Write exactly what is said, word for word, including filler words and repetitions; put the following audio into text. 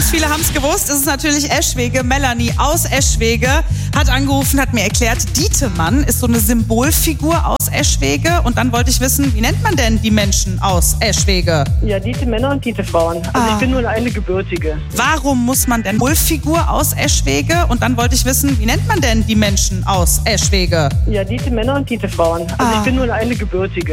viele haben es gewusst. Es ist natürlich Eschwege. Melanie aus Eschwege hat angerufen, hat mir erklärt, Dietemann ist so eine Symbolfigur aus Eschwege. Und dann wollte ich wissen, wie nennt man denn die Menschen aus Eschwege? Ja, Diete-Männer und Diete-Frauen. Also Ah. ich bin nur eine Gebürtige. Warum muss man denn Symbolfigur aus Eschwege? Und dann wollte ich wissen, wie nennt man denn die Menschen aus Eschwege? Ja, Diete-Männer und Diete-Frauen. Also Ah. ich bin nur eine Gebürtige.